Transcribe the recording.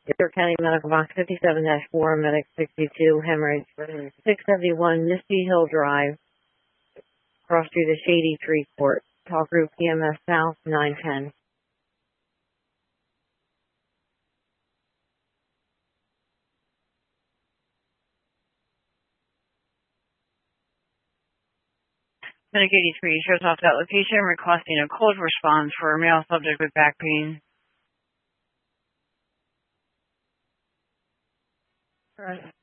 York County Medical Box 57-4, Medic 62, hemorrhage, 671 Misty Hill Drive, cross through the Shady Tree Court. Talk group EMS South 910. Medic 83 shows off that location, requesting a cold response for a male subject with back pain. All right.